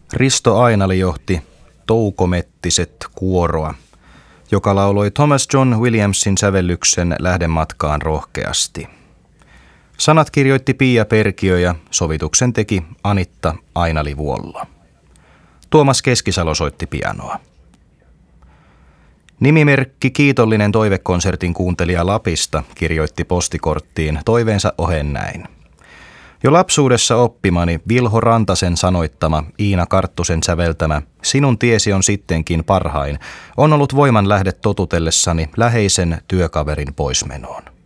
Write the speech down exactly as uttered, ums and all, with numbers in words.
Risto Ainali johti Toukomettiset kuoroa, joka lauloi Thomas John Williamsin sävellyksen Lähdematkaan rohkeasti. Sanat kirjoitti Pia Perkiö ja sovituksen teki Anitta Ainali-Vuollo. Tuomas Keskisalo soitti pianoa. Nimimerkki Kiitollinen toivekonsertin kuuntelija Lapista kirjoitti postikorttiin toiveensa ohen näin. Jo lapsuudessa oppimani Vilho Rantasen sanoittama, Iina Karttusen säveltämä Sinun tiesi on sittenkin parhain on ollut voiman lähde totutellessani läheisen työkaverin poismenoon.